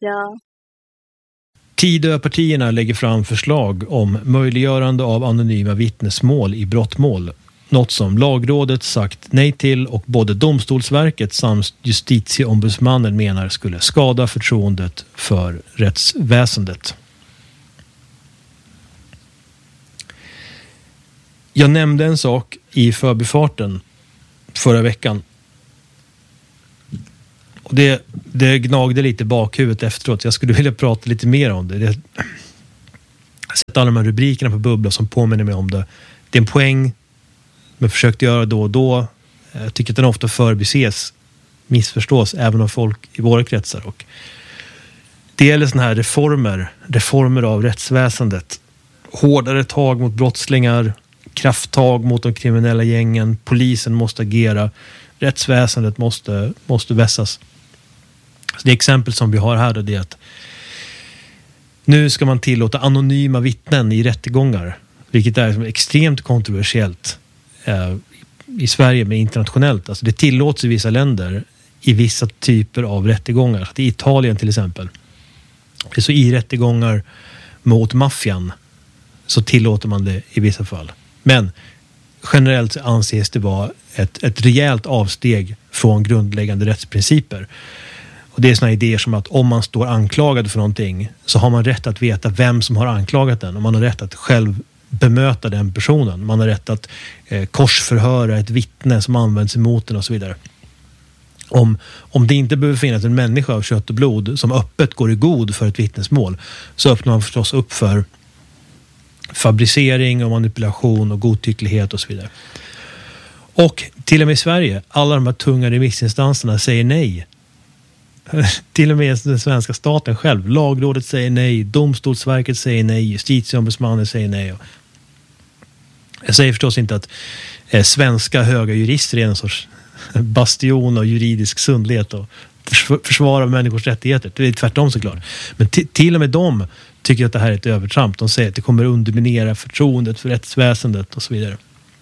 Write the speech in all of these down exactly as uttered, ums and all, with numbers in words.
Ja. Tidöpartierna lägger fram förslag om möjliggörande av anonyma vittnesmål i brottmål. Något som Lagrådet sagt nej till och både Domstolsverket samt Justitieombudsmannen menar skulle skada förtroendet för rättsväsendet. Jag nämnde en sak i förbifarten förra veckan. Och det, det gnagde lite bakhuvudet efteråt. Jag skulle vilja prata lite mer om det. det jag har sett alla de här rubrikerna på Bubbla som påminner mig om det. Det är en poäng men försökt göra då och då. Jag tycker att den ofta förbises, missförstås även av folk i våra kretsar. Och det gäller såna här reformer, reformer av rättsväsendet. Hårdare tag mot brottslingar, krafttag mot de kriminella gängen, polisen måste agera, rättsväsendet måste, måste vässas. Så det exempel som vi har här är att nu ska man tillåta anonyma vittnen i rättegångar, vilket är extremt kontroversiellt eh, i Sverige men internationellt. Alltså det tillåts i vissa länder i vissa typer av rättegångar. I Italien till exempel. Så i rättegångar mot maffian så tillåter man det i vissa fall. Men generellt anses det vara ett, ett rejält avsteg från grundläggande rättsprinciper. Och det är såna idéer som att om man står anklagad för någonting så har man rätt att veta vem som har anklagat den. Och man har rätt att själv bemöta den personen. Man har rätt att eh, korsförhöra ett vittne som används emot den och så vidare. Om, om det inte behöver finnas en människa av kött och blod som öppet går i god för ett vittnesmål så öppnar man förstås upp för fabricering och manipulation och godtycklighet och så vidare. Och till och med i Sverige, alla de här tunga remissinstanserna säger nej. Till och med den svenska staten själv. Lagrådet säger nej, Domstolsverket säger nej, Justitieombudsmannen säger nej. Jag säger förstås inte att eh, svenska höga jurister är en sorts bastion av juridisk sundlighet och försvara människors rättigheter. Det är tvärtom såklart. Men t- till och med de tycker att det här är ett övertramp. De säger att det kommer underminera förtroendet för rättsväsendet och så vidare.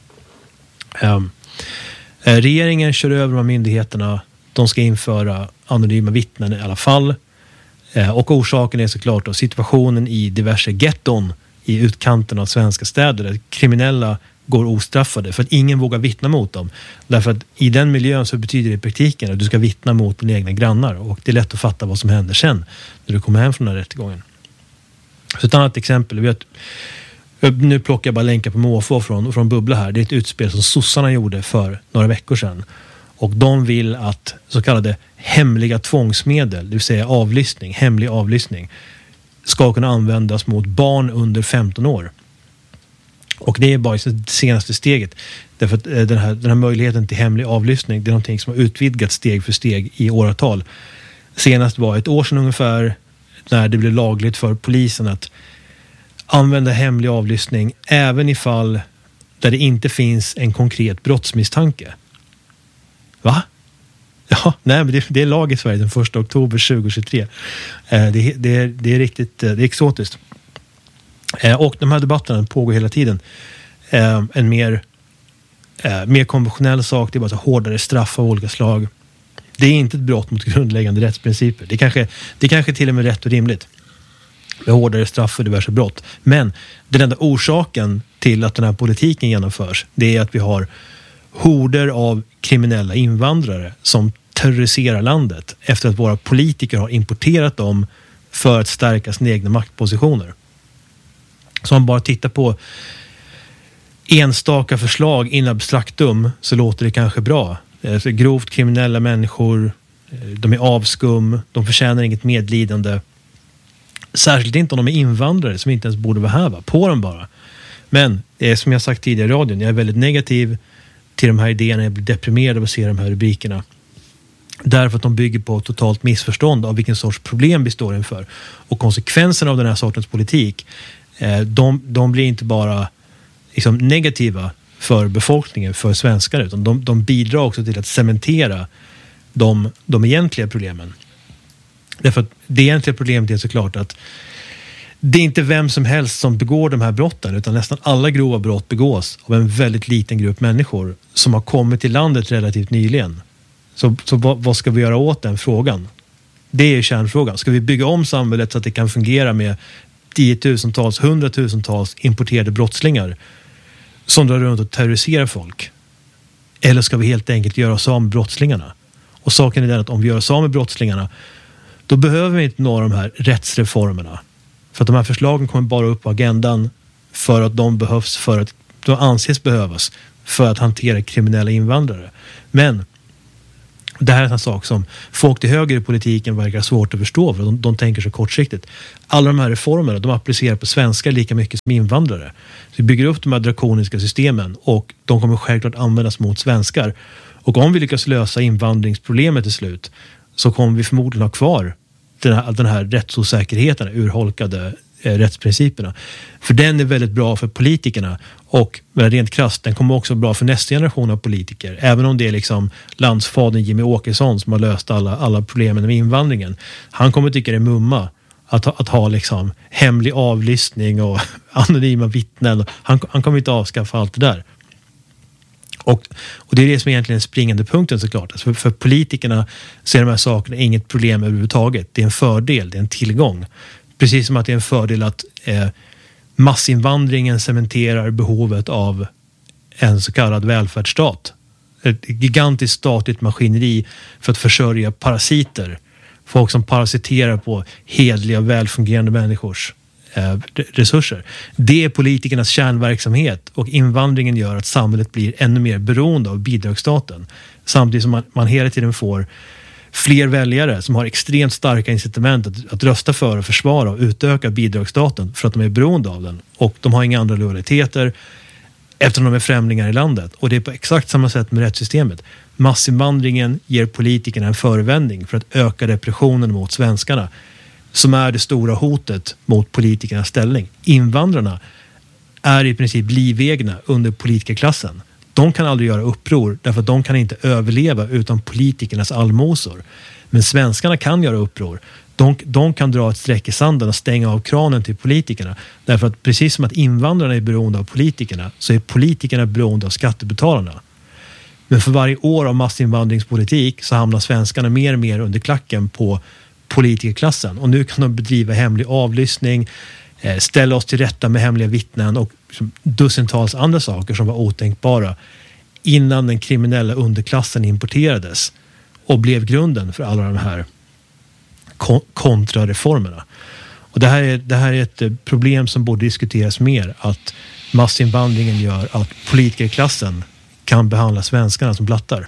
Um, eh, regeringen kör över de myndigheterna. De ska införa anonyma vittnen i alla fall. Eh, och orsaken är såklart då situationen i diverse getton i utkanten av svenska städer där kriminella går ostraffade för att ingen vågar vittna mot dem. Därför att i den miljön så betyder det i praktiken att du ska vittna mot dina egna grannar och det är lätt att fatta vad som händer sen när du kommer hem från den här rättegången. Så ett annat exempel, vi vet, nu plockar jag bara länkar på måfå från, från Bubbla här. Det är ett utspel som sossarna gjorde för några veckor sedan. Och de vill att så kallade hemliga tvångsmedel, det vill säga avlyssning, hemlig avlyssning, ska kunna användas mot barn under femton år. Och det är bara det senaste steget. Därför att den här, den här möjligheten till hemlig avlyssning, det är någonting som har utvidgats steg för steg i åratal. Senast var ett år sedan ungefär när det blev lagligt för polisen att använda hemlig avlyssning även i fall där det inte finns en konkret brottsmisstanke. Va? Ja, nej, men det, det är lag i Sverige den första oktober tjugohundratjugotre. Eh, det, det, är, det är riktigt det är exotiskt. Eh, och de här debatterna pågår hela tiden. Eh, en mer, eh, mer konventionell sak, det är bara så hårdare straff av olika slag. Det är inte ett brott mot grundläggande rättsprinciper. Det kanske, det kanske till och med är rätt och rimligt. Med hårdare straff för diverse brott. Men den enda orsaken till att den här politiken genomförs, det är att vi har horder av kriminella invandrare som terroriserar landet efter att våra politiker har importerat dem för att stärka sina egna maktpositioner. Så om man bara tittar på enstaka förslag in abstraktum så låter det kanske bra. Alltså, grovt kriminella människor, de är avskum, de förtjänar inget medlidande. Särskilt inte om de är invandrare som inte ens borde vara här, va? På dem bara. Men eh, som jag sagt tidigare i radion, jag är väldigt negativ till de här idéerna. Jag blir deprimerad av att se de här rubrikerna. Därför att de bygger på totalt missförstånd av vilken sorts problem vi står inför. Och konsekvenserna av den här sortens politik, eh, de, de blir inte bara liksom, negativa för befolkningen, för svenskar, utan de, de bidrar också till att cementera de, de egentliga problemen. Därför att det egentliga problemet är såklart att det är inte vem som helst som begår de här brotten, utan nästan alla grova brott begås av en väldigt liten grupp människor som har kommit till landet relativt nyligen. Så, så vad, vad ska vi göra åt den frågan? Det är kärnfrågan. Ska vi bygga om samhället så att det kan fungera med tiotusentals, hundratusentals importerade brottslingar som drar runt och terroriserar folk? Eller ska vi helt enkelt göra oss av med brottslingarna? Och saken är den att om vi gör oss av med brottslingarna, då behöver vi inte nå de här rättsreformerna. För att de här förslagen kommer bara upp på agendan för att de behövs, för att de anses behövas för att hantera kriminella invandrare. Men det här är en sak som folk till höger i politiken verkar svårt att förstå, för de, de tänker så kortsiktigt. Alla de här reformerna, de applicerar på svenskar lika mycket som invandrare. Så vi bygger upp de här drakoniska systemen och de kommer självklart användas mot svenskar. Och om vi lyckas lösa invandringsproblemet till slut, så kommer vi förmodligen ha kvar den här, den här rättsosäkerheten, urholkade eh, rättsprinciperna. För den är väldigt bra för politikerna, och rent krasst, den kommer också bra för nästa generation av politiker. Även om det är liksom landsfadern Jimmy Åkesson som har löst alla, alla problemen med invandringen. Han kommer tycka det är mumma att, att ha liksom hemlig avlyssning och anonyma vittnen. Han, han kommer inte avskaffa allt det där. Och, och det är det som är egentligen den springande punkten, såklart. Alltså för, för politikerna så är de här sakerna inget problem överhuvudtaget. Det är en fördel, det är en tillgång. Precis som att det är en fördel att eh, massinvandringen cementerar behovet av en så kallad välfärdsstat. Ett gigantiskt statligt maskineri för att försörja parasiter. Folk som parasiterar på hedliga, välfungerande människors eh, resurser. Det är politikernas kärnverksamhet, och invandringen gör att samhället blir ännu mer beroende av bidragsstaten. Samtidigt som man, man hela tiden får fler väljare som har extremt starka incitament att, att rösta för och försvara och utöka bidragsstaten för att de är beroende av den. Och de har inga andra lojaliteter eftersom de är främlingar i landet. Och det är på exakt samma sätt med rättssystemet. Massinvandringen ger politikerna en förevändning för att öka repressionen mot svenskarna, som är det stora hotet mot politikernas ställning. Invandrarna är i princip livegna under politikerklassen. De kan aldrig göra uppror därför att de kan inte överleva utan politikernas allmosor. Men svenskarna kan göra uppror. De, de kan dra ett streck i sanden och stänga av kranen till politikerna. Därför att precis som att invandrarna är beroende av politikerna, så är politikerna beroende av skattebetalarna. Men för varje år av massinvandringspolitik så hamnar svenskarna mer och mer under klacken på politikerklassen. Och nu kan de bedriva hemlig avlyssning, ställa oss till rätta med hemliga vittnen och dussintals andra saker som var otänkbara innan den kriminella underklassen importerades och blev grunden för alla de här kontrareformerna. Och det här är, det här är ett problem som borde diskuteras mer, att massinvandringen gör att politikerklassen kan behandla svenskarna som blattar.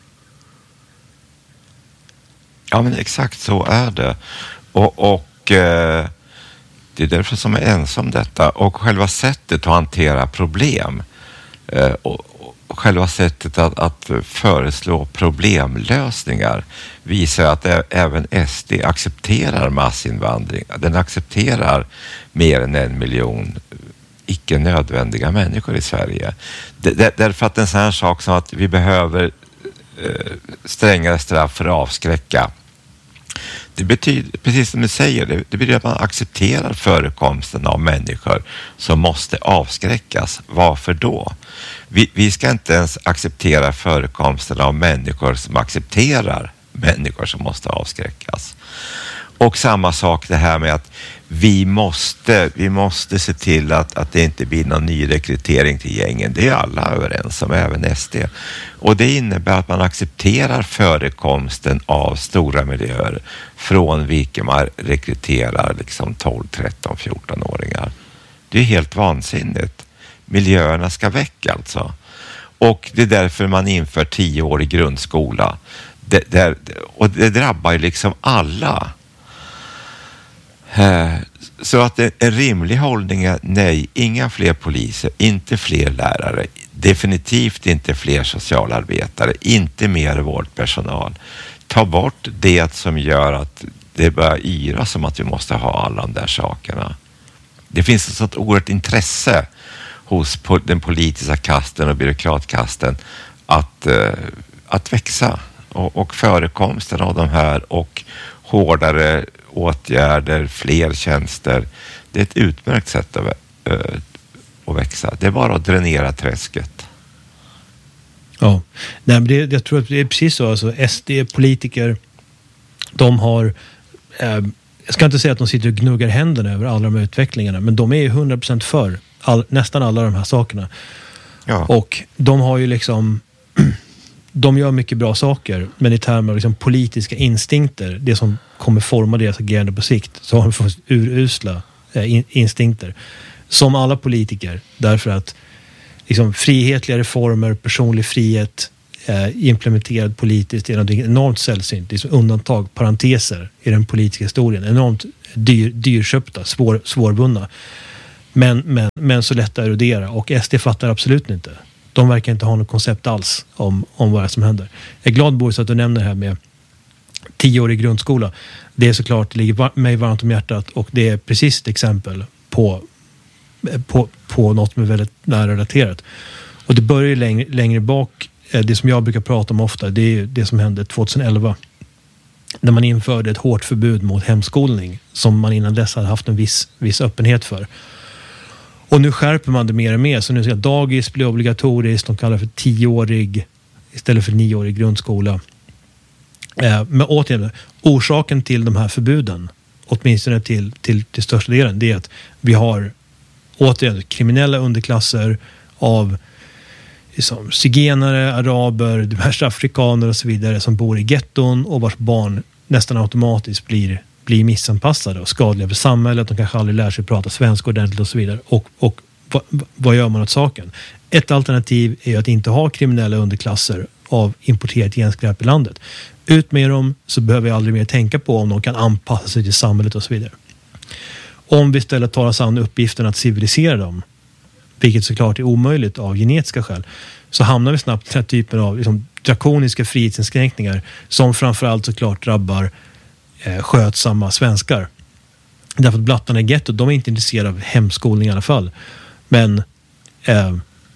Ja, men exakt så är det. Och, och eh, det är därför som jag är ensam om detta. Och själva sättet att hantera problem eh, och, och själva sättet att, att föreslå problemlösningar visar att ä, även S D accepterar massinvandring. Den accepterar mer än en miljon icke nödvändiga människor i Sverige. Det, det, därför att en sån här sak som att vi behöver eh, strängare straff för att avskräcka. Det betyder, precis som du säger, det, det betyder att man accepterar förekomsten av människor som måste avskräckas. Varför då? Vi, vi ska inte ens acceptera förekomsten av människor som accepterar människor som måste avskräckas. Och samma sak det här med att vi måste, vi måste se till att, att det inte blir någon ny rekrytering till gängen. Det är alla överens om, även S D. Och det innebär att man accepterar förekomsten av stora miljöer från vilka man rekryterar liksom tolv, tretton, fjorton-åringar. Det är helt vansinnigt. Miljöerna ska väck alltså. Och det är därför man inför tio år i grundskola. Det, där, och det drabbar ju liksom alla. Så att en rimlig hållning är nej, inga fler poliser, inte fler lärare, definitivt inte fler socialarbetare, inte mer vårdpersonal. Ta bort det som gör att det börjar yra som att vi måste ha alla de där sakerna. Det finns ett sådant oerhört intresse hos den politiska kasten och byråkratkasten att, att växa, och, och förekomsten av de här och hårdare åtgärder, fler tjänster. Det är ett utmärkt sätt att, äh, att växa. Det är bara att dränera träsket. Ja, nej, men det, jag tror att det är precis så. Alltså, S D-politiker De har, eh, jag ska inte säga att de sitter och gnuggar händerna över alla de här utvecklingarna, men de är ju hundra procent för all, nästan alla de här sakerna. Ja. Och de har ju liksom, de gör mycket bra saker, men i termer av liksom politiska instinkter, det som kommer forma deras agerande på sikt, så har de fått urusla eh, in, instinkter. Som alla politiker, därför att liksom, frihetliga reformer, personlig frihet, eh, implementerad politiskt är något enormt sällsynt. Det är som undantag, parenteser i den politiska historien. Enormt dyr, dyrköpta, svår, svårbundna. Men, men, men så lätt att erodera. Och S D fattar absolut inte. De verkar inte ha något koncept alls om, om vad som händer. Jag är glad, Boris, att du nämner det här med tioårig grundskola. Det är såklart, det ligger mig varmt om hjärtat, och det är precis ett exempel på På, på något som är väldigt nära relaterat. Och det börjar längre, längre bak. Det som jag brukar prata om ofta, det är det som hände tjugoelva. När man införde ett hårt förbud mot hemskolning, som man innan dess hade haft en viss, viss öppenhet för. Och nu skärper man det mer och mer. Så nu ska dagis bli obligatoriskt. De kallar det för tioårig istället för nioårig grundskola. Eh, men återigen, orsaken till de här förbuden, åtminstone till, till, till största delen, det är att vi har återigen kriminella underklasser av liksom, zigenare, araber, diverse afrikaner och så vidare som bor i getton och vars barn nästan automatiskt blir, blir missanpassade och skadliga för samhället. De kanske aldrig lär sig prata svenska ordentligt och så vidare. Och, och vad, vad gör man åt saken? Ett alternativ är att inte ha kriminella underklasser av importerat genskräp i landet. Ut med dem, så behöver jag aldrig mer tänka på om de kan anpassa sig till samhället och så vidare. Om vi istället tar oss an uppgiften att civilisera dem, vilket såklart är omöjligt av genetiska skäl, så hamnar vi snabbt i den här typen av liksom, drakoniska frihetsinskränkningar som framförallt såklart drabbar eh, skötsamma svenskar. Därför att blattarna i gettot, de är inte intresserade av hemskolning i alla fall. Men eh,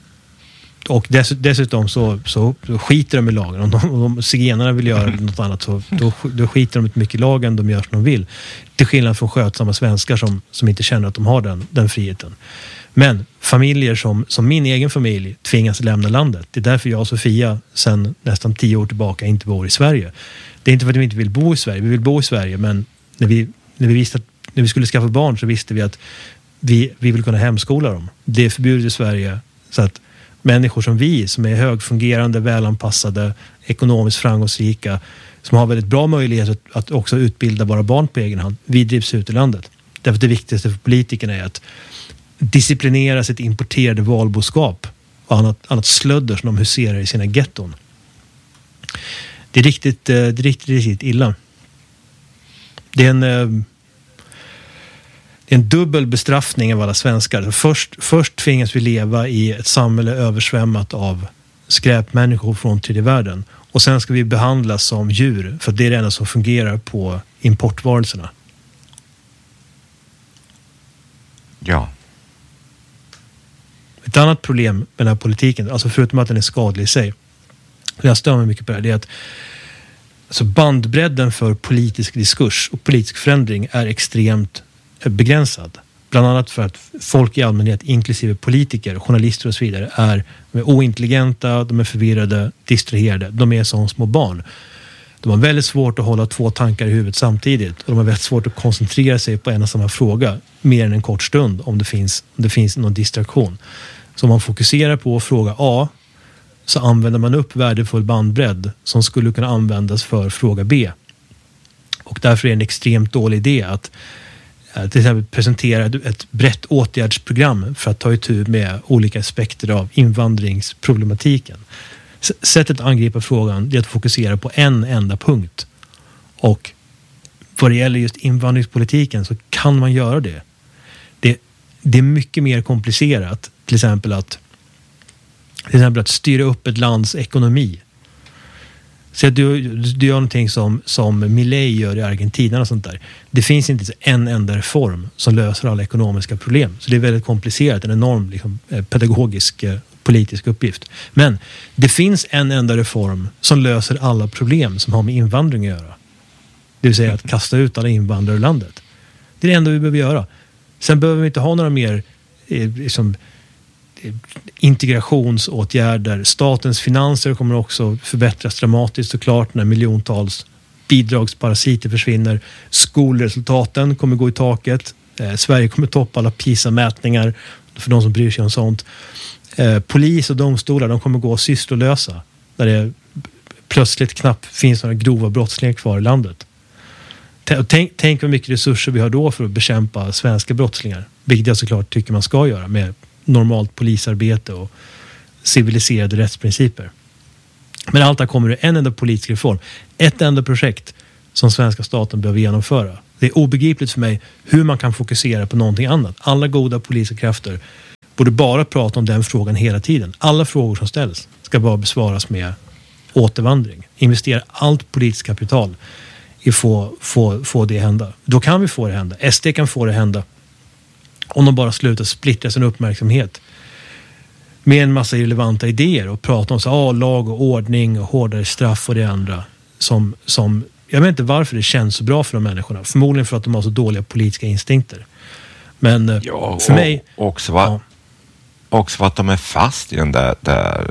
och dess, dessutom så, så skiter de i lagen. Om de, om de zigenarna vill göra något annat, så då, då skiter de inte mycket i lagen, de gör som de vill. Till skillnad från skötsamma svenskar som, som inte känner att de har den, den friheten. Men familjer som, som min egen familj tvingas lämna landet. Det är därför jag och Sofia sedan nästan tio år tillbaka inte bor i Sverige. Det är inte för att vi inte vill bo i Sverige. Vi vill bo i Sverige, men när vi, när vi, visste att, när vi skulle skaffa barn så visste vi att vi, vi vill kunna hemskola dem. Det är förbjudet i Sverige, så att människor som vi, som är högfungerande, välanpassade, ekonomiskt framgångsrika, som har väldigt bra möjlighet att, att också utbilda våra barn på egen hand, vi drivs ut i landet. Därför att det viktigaste för politikerna är att disciplinera sitt importerade valboskap och annat, annat slödder som de huserar i sina getton. Det är riktigt, det är riktigt, riktigt illa. Det är en, det är en dubbel bestraffning av alla svenskar. Först, först tvingas vi leva i ett samhälle översvämmat av skräpmänniskor från tredje världen. Och sen ska vi behandlas som djur, för det är det enda som fungerar på importvarelserna. Ja. Ett annat problem med den här politiken, alltså förutom att den är skadlig i sig, och jag stör mig mycket på det, det är att alltså bandbredden för politisk diskurs och politisk förändring är extremt begränsad. Bland annat för att folk i allmänhet, inklusive politiker, journalister och så vidare, är, de är ointelligenta, de är förvirrade, distraherade. De är som små barn. De har väldigt svårt att hålla två tankar i huvudet samtidigt. Och de har väldigt svårt att koncentrera sig på en och samma fråga mer än en kort stund om det finns, om det finns någon distraktion. Så om man fokuserar på fråga A, så använder man upp värdefull bandbredd som skulle kunna användas för fråga B. Och därför är det en extremt dålig idé att till exempel presentera ett brett åtgärdsprogram för att ta itu med olika aspekter av invandringsproblematiken. Sättet att angripa frågan är att fokusera på en enda punkt. Och vad det gäller just invandringspolitiken så kan man göra det. Det, det är mycket mer komplicerat, till exempel att till exempel att styra upp ett lands ekonomi. Så att du, du gör någonting som, som Milei gör i Argentina och sånt där. Det finns inte en enda reform som löser alla ekonomiska problem. Så det är väldigt komplicerat, en enorm liksom, pedagogisk politisk uppgift. Men det finns en enda reform som löser alla problem som har med invandring att göra. Det vill säga att kasta ut alla invandrare ur landet. Det är det enda vi behöver göra. Sen behöver vi inte ha några mer eh, liksom, integrationsåtgärder. Statens finanser kommer också förbättras dramatiskt såklart när miljontals bidragsparasiter försvinner. Skolresultaten kommer gå i taket. Eh, Sverige kommer toppa alla PISA-mätningar för de som bryr sig om sånt. Eh, polis och domstolar, de kommer gå sysslolösa när det plötsligt knappt finns några grova brottslingar kvar i landet. Tänk, tänk vad mycket resurser vi har då för att bekämpa svenska brottslingar. Vilket jag såklart tycker man ska göra med normalt polisarbete och civiliserade rättsprinciper. Men allt det kommer ur en enda politisk reform. Ett enda projekt som svenska staten behöver genomföra. Det är obegripligt för mig hur man kan fokusera på någonting annat. Alla goda politiska krafter borde bara prata om den frågan hela tiden. Alla frågor som ställs ska bara besvaras med återvandring. Investera allt politiskt kapital i få, få, få det hända. Då kan vi få det hända. S D kan få det hända. Om de bara slutar splittra sin uppmärksamhet med en massa relevanta idéer och prata om så, ah, lag och ordning och hårdare straff och det andra som, som, jag vet inte varför det känns så bra för de människorna. Förmodligen för att de har så dåliga politiska instinkter. Men ja, för och, mig... Också för, ja. också för att de är fast i den där, där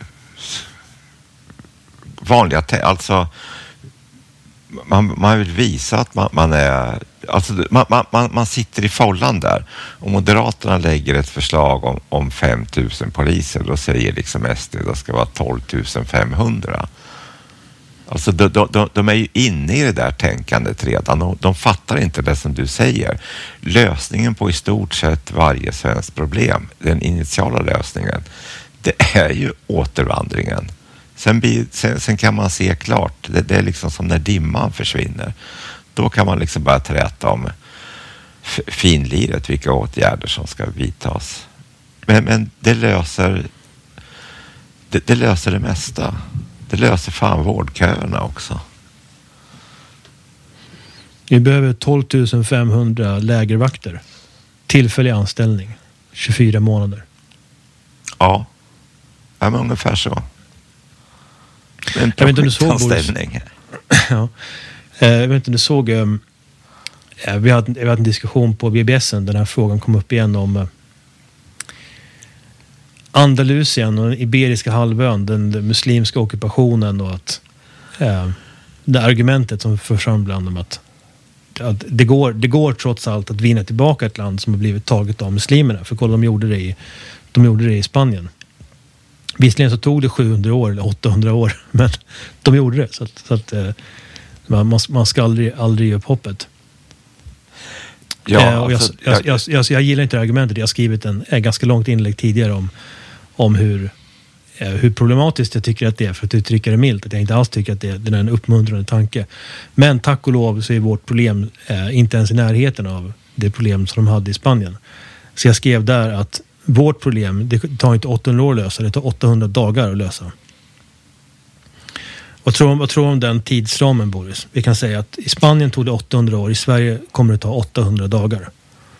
vanliga... Alltså, man, man vill visa att man, man är... Alltså, man, man, man sitter i follan där. Och Moderaterna lägger ett förslag om, om fem tusen poliser. Då säger liksom S D att det ska vara tolv tusen femhundra. Alltså de, de, de är ju inne i det där tänkandet redan. Och de fattar inte det som du säger. Lösningen på i stort sett varje svenskt problem, den initiala lösningen, det är ju återvandringen. Sen, blir, sen, sen kan man se klart. Det, det är liksom som när dimman försvinner. Då kan man liksom börja träta om f- finliret, vilka åtgärder som ska vidtas. Men, men det löser det, det löser det mesta. Det löser fan vårdköerna också. Vi behöver tolv tusen femhundra lägervakter. Tillfällig anställning. tjugofyra månader. Ja, ja men ungefär så. En jag vet inte om du såg anställning. Ja. Jag vet inte om du såg, vi hade, vi hade en diskussion på B B S, den här frågan kom upp igen om Andalusien och den iberiska halvön, den, den muslimska ockupationen och att eh, det argumentet som förs fram bland om att, att det, går, det går trots allt att vinna tillbaka ett land som har blivit taget av muslimerna. För kolla, de gjorde det i, de gjorde det i Spanien. Visserligen så tog det sjuhundra år eller åttahundra år, men de gjorde det. Så att, så att eh, man, man ska aldrig, aldrig ge upp hoppet. Ja, eh, och alltså, jag, jag, jag, jag, jag gillar inte det argumentet. Jag har skrivit en, en ganska långt inlägg tidigare om, om hur, eh, hur problematiskt jag tycker att det är, för att uttrycka det milt. Att jag inte alls tycker att det, det är en uppmuntrande tanke. Men tack och lov så är vårt problem eh, inte ens i närheten av det problem som de hade i Spanien. Så jag skrev där att vårt problem, det tar inte åttahundra år att lösa, det tar åttahundra dagar att lösa. Vad tror, vad tror du om den tidsramen, Boris? Vi kan säga att i Spanien tog det åttahundra år, i Sverige kommer det ta åttahundra dagar.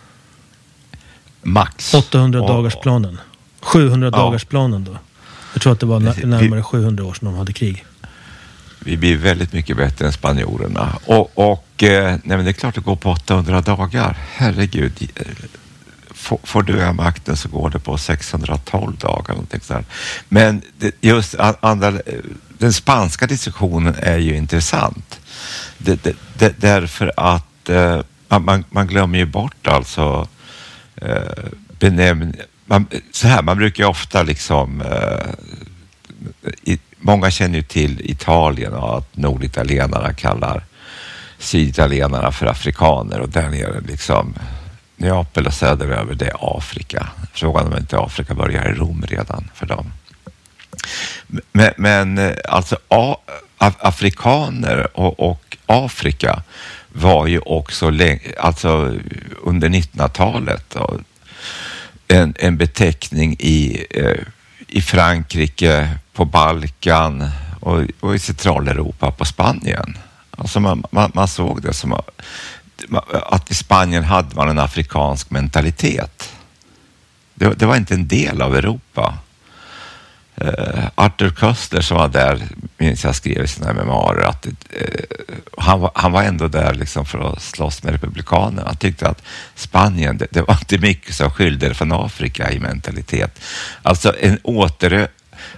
Max. åttahundra dagars planen. sjuhundra ja. dagars planen då. Jag tror att det var närmare sjuhundra år sedan de hade krig. Vi blir väldigt mycket bättre än spanjorerna. Och, och eh, nej, men det är klart att det går på åttahundra dagar. Herregud. Får, får du ha makten så går det på sexhundratolv dagar. Någonting så här. Men det, just andra, den spanska diskussionen är ju intressant. Det, det, det, därför att eh, man, man glömmer ju bort alltså eh, benämning. Man, så här, man brukar ju ofta liksom eh, i, många känner ju till Italien och att norditalienarna kallar syditalienarna för afrikaner och där nere liksom Neapel och söderöver, det är Afrika. Frågan om inte Afrika börjar i Rom redan för dem. Men, men alltså a, afrikaner och, och Afrika var ju också länge, alltså under nittonhundratalet och en, en beteckning i, eh, i Frankrike, på Balkan och, och i Centraleuropa, på Spanien. Alltså man, man, man såg det som att i Spanien hade man en afrikansk mentalitet. Det, det var inte en del av Europa. Uh, Arthur Koestler som var där, minns jag skrev i sina memoarer, att uh, han, var, han var ändå där liksom för att slåss med republikanerna. Han tyckte att Spanien, det, det var inte mycket som skilde från Afrika i mentalitet. Alltså en åter,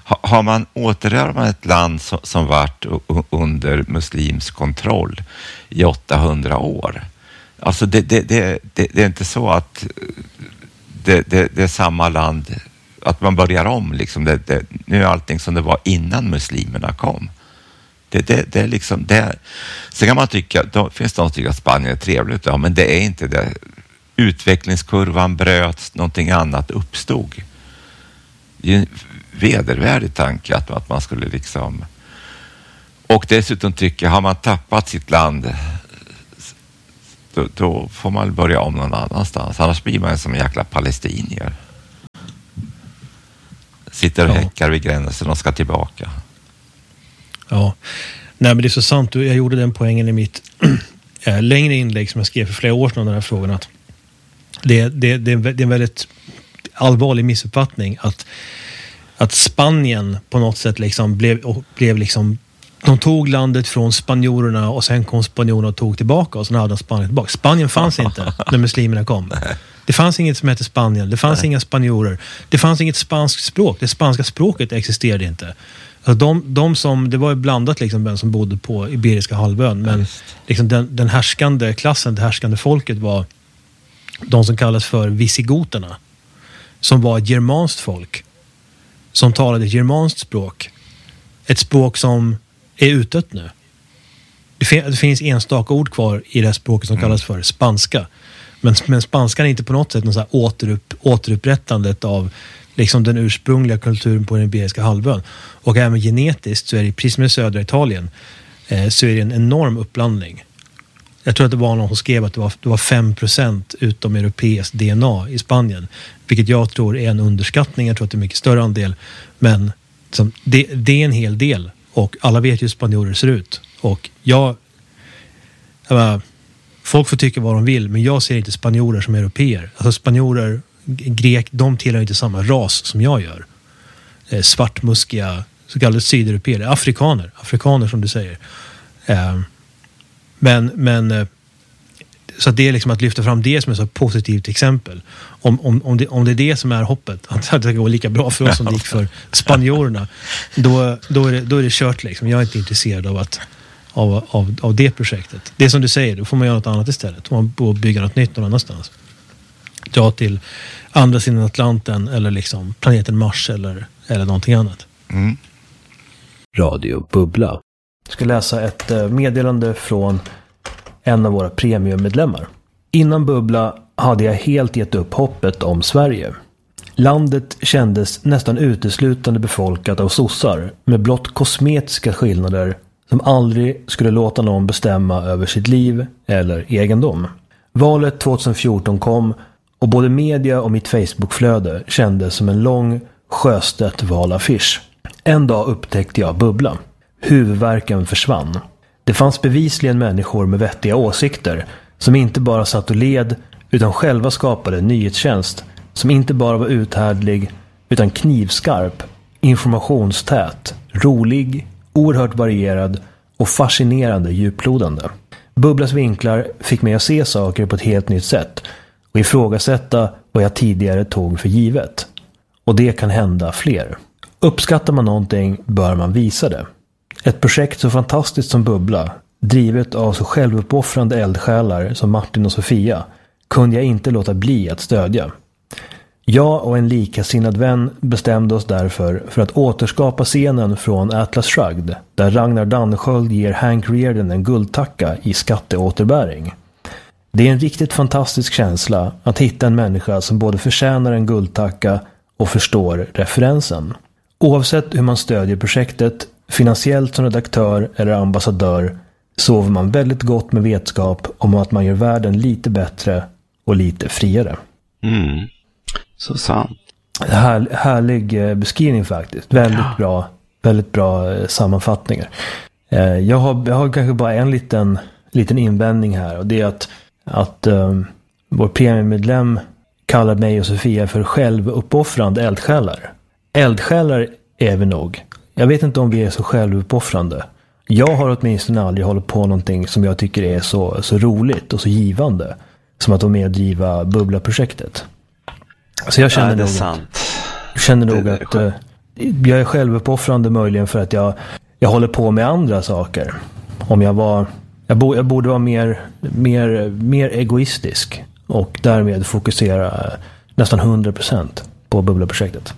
ha, har man återerövrat ett land som, som varit under muslims kontroll i åttahundra år. Alltså det, det, det, det, det är inte så att det, det, det är samma land, att man börjar om liksom. Det, det, nu är allting som det var innan muslimerna kom. Det, det, det är liksom det. Sen kan man tycka, då finns det någon som tycker att Spanien är trevligt, ja, men det är inte det. Utvecklingskurvan bröts, någonting annat uppstod. Det är en vedervärdig tanke att, att man skulle liksom... Och dessutom tycker jag, har man tappat sitt land, då, då får man börja om någon annanstans. Annars blir man som en jäkla palestinier. Sitter och ja. häckar vid gränsen och ska tillbaka. Ja, nej men det är så sant. Jag gjorde den poängen i mitt längre inlägg som jag skrev för flera år sedan om den här frågan, att det, det, det, är en väldigt allvarlig missuppfattning att, att Spanien på något sätt liksom blev, blev liksom, de tog landet från spanjorerna och sen kom spanjorerna och tog tillbaka och sen hade de Spanien tillbaka. Spanien fanns inte när muslimerna kom. Det fanns inget som hette Spanien, det fanns Nej. inga spanjorer, det fanns inget spanskt språk, det spanska språket existerade inte. Alltså de, de som, det var ju blandat liksom vem som bodde på Iberiska halvön, men liksom den, den härskande klassen, det härskande folket var de som kallas för visigoterna, som var ett germanskt folk som talade ett germanskt språk, ett språk som är utdött nu. Det, fin- det finns enstaka ord kvar i det här språket som mm. kallas för spanska, men, men spanskan är inte på något sätt någon så här återupp, återupprättandet av liksom den ursprungliga kulturen på den Iberiska halvön. Och även genetiskt så är det, precis som i södra Italien, eh, så är det en enorm uppblandning. Jag tror att det var någon som skrev att det var, det var fem procent utom europeiskt D N A i Spanien. Vilket jag tror är en underskattning. Jag tror att det är mycket större andel. Men liksom, det, det är en hel del. Och alla vet ju hur spanjorer ser ut. Och jag... jag menar, folk får tycka vad de vill, men jag ser inte spanjorer som europeer. Alltså spanjorer, grek, de tillhör inte samma ras som jag gör. Eh, svartmuskiga, så kallade sydeuropeer, afrikaner, afrikaner som du säger. Eh, men, men eh, så att det är liksom att lyfta fram det som är så positivt exempel. Om, om, om, det, om det är det som är hoppet, att det ska gå lika bra för oss som det gick för spanjorerna, då, då, är det, då är det kört liksom. Jag är inte intresserad av att Av, av, av det projektet. Det är som du säger, då får man göra något annat istället. Då får man bo och bygga något nytt någon annanstans. Dra till andra sidan Atlanten eller liksom planeten Mars eller, eller någonting annat. Mm. Radio Bubbla. Jag ska läsa ett meddelande från en av våra premiummedlemmar. Innan Bubbla hade jag helt gett upp hoppet om Sverige. Landet kändes nästan uteslutande befolkat av sossar med blott kosmetiska skillnader som aldrig skulle låta någon bestämma över sitt liv eller egendom. Valet tjugohundrafjorton kom och både media och mitt Facebookflöde kändes som en lång Sjöstedt valaffisch. En dag upptäckte jag Bubbla. Huvudvärken försvann. Det fanns bevisligen människor med vettiga åsikter som inte bara satt och led utan själva skapade en nyhetstjänst som inte bara var uthärdlig utan knivskarp, informationstät, rolig, oerhört varierad och fascinerande djuplodande. Bubblas vinklar fick mig att se saker på ett helt nytt sätt och ifrågasätta vad jag tidigare tog för givet. Och det kan hända fler. Uppskattar man någonting bör man visa det. Ett projekt så fantastiskt som Bubbla, drivet av så självuppoffrande eldsjälar som Martin och Sofia, kunde jag inte låta bli att stödja. Jag och en likasinnad vän bestämde oss därför för att återskapa scenen från Atlas Shrugged, där Ragnar Dannesköld ger Hank Rearden en guldtacka i skatteåterbäring. Det är en riktigt fantastisk känsla att hitta en människa som både förtjänar en guldtacka och förstår referensen. Oavsett hur man stödjer projektet, finansiellt som redaktör eller ambassadör, sover man väldigt gott med vetskap om att man gör världen lite bättre och lite friare. Mm. Så sant. Här, härlig beskrivning faktiskt. Väldigt ja. bra, väldigt bra sammanfattningar. Jag har, jag har kanske bara en liten, liten invändning här, och det är att, att um, vår premiummedlem kallar mig och Sofia för självuppoffrande eldsjälar. Eldsjälar är vi nog. Jag vet inte om vi är så självuppoffrande. Jag har åtminstone aldrig hållit på någonting som jag tycker är så, så roligt och så givande som att vara med och driva Bubbla-projektet. Så jag känner ja, det är nog sant. att, jag känner nog det, att det uh, jag är självuppoffrande möjligen för att jag, jag håller på med andra saker. Om jag var, jag, bo, jag borde vara mer, mer, mer egoistisk och därmed fokusera nästan hundra procent på Bubbla-projektet.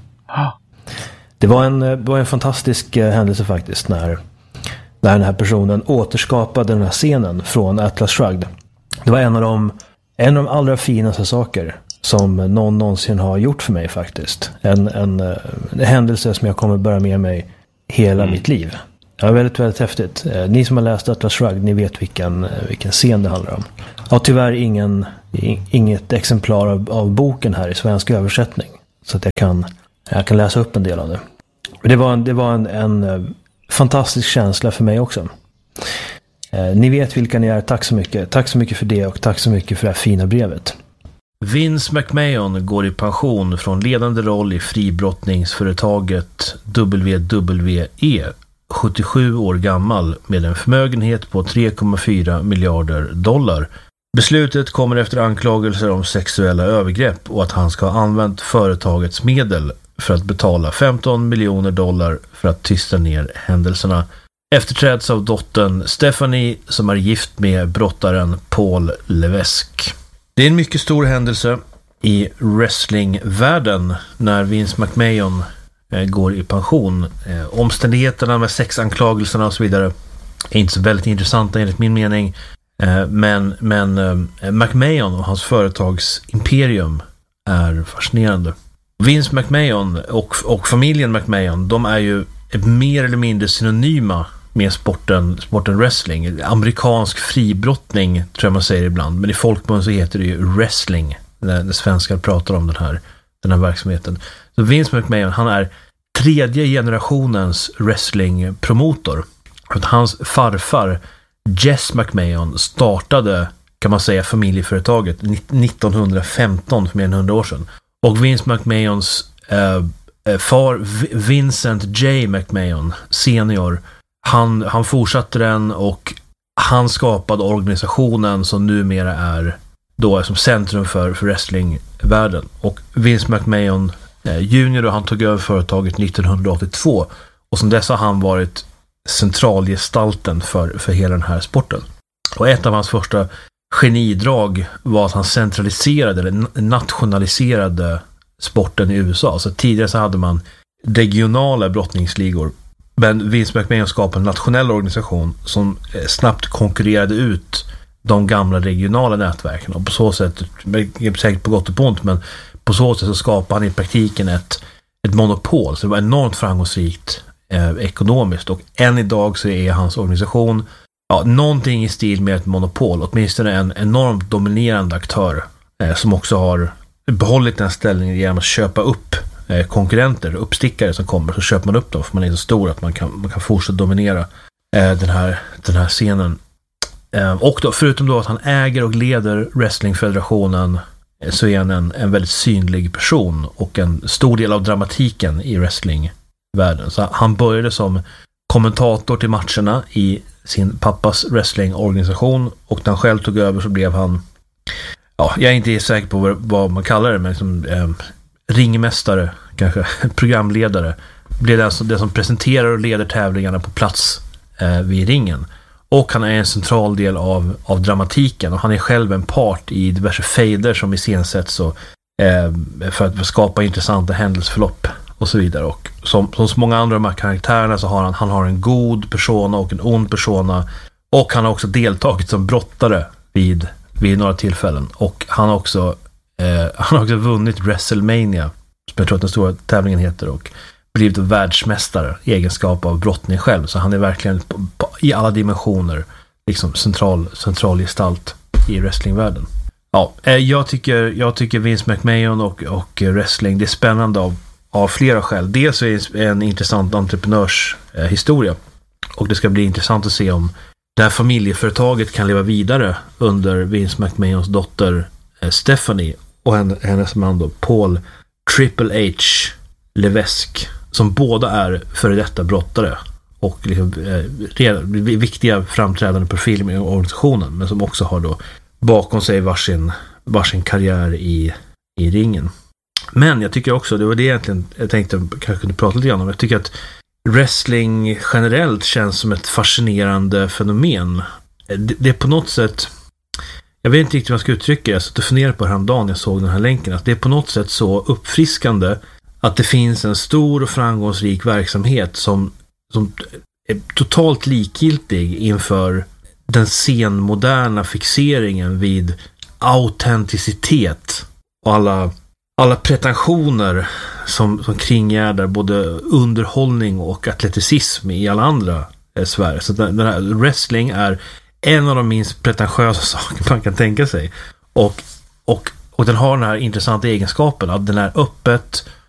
Det var en, det var en fantastisk händelse faktiskt när, när den här personen återskapade den här scenen från Atlas Shrugged. Det var en av de, en av de allra finaste saker som någon någonsin har gjort för mig faktiskt. En, en, en händelse som jag kommer bära med mig hela mm. mitt liv. Det var väldigt, väldigt häftigt. Ni som har läst Atlas Shrugged, ni vet vilken, vilken scen det handlar om. Jag har tyvärr ingen, inget exemplar av, av boken här i svensk översättning. Så att jag kan, jag kan läsa upp en del av det. Det var, det var en, en fantastisk känsla för mig också. Eh, ni vet vilka ni är. Tack så mycket. Tack så mycket för det och tack så mycket för det här fina brevet. Vince McMahon går i pension från ledande roll i fribrottningsföretaget W W E, sjuttiosju år gammal med en förmögenhet på tre komma fyra miljarder dollar. Beslutet kommer efter anklagelser om sexuella övergrepp och att han ska ha använt företagets medel för att betala femton miljoner dollar för att tysta ner händelserna. Efterträds av dottern Stephanie som är gift med brottaren Paul Levesque. Det är en mycket stor händelse i wrestlingvärlden när Vince McMahon eh, går i pension. Eh, omständigheterna med sexanklagelserna och så vidare är inte så väldigt intressanta enligt min mening. Eh, men men eh, McMahon och hans företags imperium är fascinerande. Vince McMahon och, och familjen McMahon, de är ju mer eller mindre synonyma med sporten, sporten wrestling. Amerikansk fribrottning tror jag man säger ibland, men i folkmun så heter det ju wrestling när, när svenskar pratar om den här, den här verksamheten. Så Vince McMahon, han är tredje generationens wrestlingpromotor. Hans farfar Jess McMahon startade, kan man säga, familjeföretaget nittonhundrafemton, för mer än hundra år sedan. Och Vince McMahons eh, far Vincent J. McMahon senior, han, han fortsatte den och han skapade organisationen som numera är då som centrum för, för wrestlingvärlden. Och Vince McMahon eh, junior, och han tog över företaget nittonhundraåttiotvå och som dess har han varit centralgestalten för, för hela den här sporten. Och ett av hans första genidrag var att han centraliserade eller nationaliserade sporten i U S A. Så tidigare så hade man regionala brottningsligor, men Vince McMahon skapade en nationell organisation som snabbt konkurrerade ut de gamla regionala nätverken, och på så sätt, säkert på gott och på ont, men på så sätt så skapade han i praktiken ett, ett monopol. Så det var enormt framgångsrikt eh, ekonomiskt, och än idag så är hans organisation ja, någonting i stil med ett monopol, åtminstone en enormt dominerande aktör eh, som också har behållit den ställningen genom att köpa upp eh, konkurrenter, uppstickare som kommer, så köper man upp dem för man är så stor att man kan, man kan fortsätta dominera eh, den, här, den här scenen. Eh, och då, förutom då att han äger och leder wrestlingfederationen, eh, så är han en, en väldigt synlig person och en stor del av dramatiken i wrestlingvärlden. Så han började som kommentator till matcherna i sin pappas wrestlingorganisation, och när han själv tog över så blev han, ja, jag är inte säker på vad, vad man kallar det, men liksom, eh, ringmästare, kanske programledare, blev det som, det som presenterar och leder tävlingarna på plats eh, vid ringen. Och han är en central del av, av dramatiken, och han är själv en part i diverse fejder som iscensätts så, eh, för att skapa intressanta händelseförlopp och så vidare. Och som, som så många andra av de här karaktärerna så har han, han har en god persona och en ond persona, och han har också deltagit som brottare vid, vid några tillfällen, och han har också, eh, han har också vunnit WrestleMania, som jag tror att den stora tävlingen heter, och blivit världsmästare i egenskap av brottning själv. Så han är verkligen på, på, i alla dimensioner liksom central, central gestalt i wrestlingvärlden. Ja, eh, jag tycker, jag tycker Vince McMahon och, och wrestling, det är spännande av av flera skäl. Dels är det en intressant entreprenörshistoria, och det ska bli intressant att se om det här familjeföretaget kan leva vidare under Vince McMahons dotter Stephanie och hennes man då Paul Triple H Levesque, som båda är före detta brottare och liksom, eh, viktiga framträdande profiler i organisationen, men som också har då bakom sig varsin, varsin karriär i, i ringen. Men jag tycker också, det var det egentligen jag tänkte kanske kunde prata lite grann om. Jag tycker att wrestling generellt känns som ett fascinerande fenomen. Det, det är på något sätt, jag vet inte riktigt hur jag ska uttrycka det, jag satt och funderade på häromdagen när jag såg den här länken, att det är på något sätt så uppfriskande att det finns en stor och framgångsrik verksamhet som, som är totalt likgiltig inför den senmoderna fixeringen vid autenticitet och alla, alla pretensioner som, som kringgärdar både underhållning och atleticism i alla andra eh, sfärer. Så den, den här wrestling är en av de minst pretentiösa saker man kan tänka sig. Och, och, och den har den här intressanta egenskapen att den är öppet